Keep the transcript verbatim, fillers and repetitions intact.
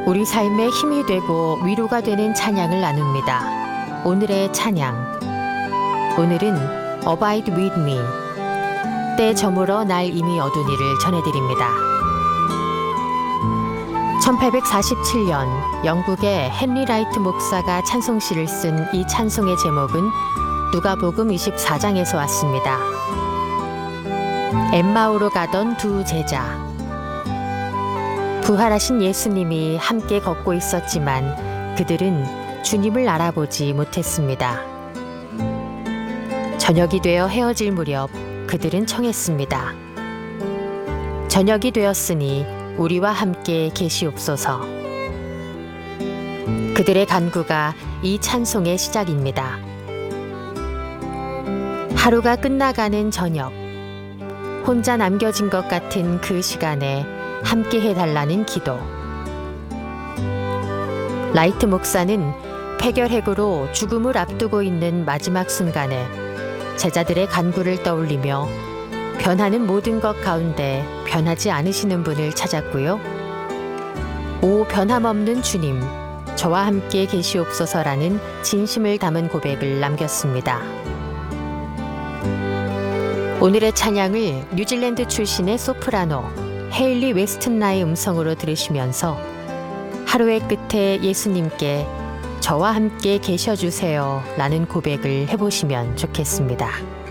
우리 삶에 힘이 되고 위로가 되는 찬양을 나눕니다. 오늘의 찬양. 오늘은 Abide with me. 때 저물어 날 이미 어두운 이를 전해드립니다. 천팔백사십칠 년 영국의 헨리 라이트 목사가 찬송시를 쓴 이 찬송의 제목은 누가복음 이십사 장에서 왔습니다. 엠마오로 가던 두 제자. 부활하신 예수님이 함께 걷고 있었지만 그들은 주님을 알아보지 못했습니다. 저녁이 되어 헤어질 무렵 그들은 청했습니다. 저녁이 되었으니 우리와 함께 계시옵소서. 그들의 간구가 이 찬송의 시작입니다. 하루가 끝나가는 저녁, 혼자 남겨진 것 같은 그 시간에 함께 해달라는 기도. 라이트 목사는 폐결핵으로 죽음을 앞두고 있는 마지막 순간에 제자들의 간구를 떠올리며 변하는 모든 것 가운데 변하지 않으시는 분을 찾았고요. 오 변함없는 주님, 저와 함께 계시옵소서라는 진심을 담은 고백을 남겼습니다. 오늘의 찬양을 뉴질랜드 출신의 소프라노 헤일리 웨스튼라의 음성으로 들으시면서 하루의 끝에 예수님께 저와 함께 계셔주세요 라는 고백을 해보시면 좋겠습니다.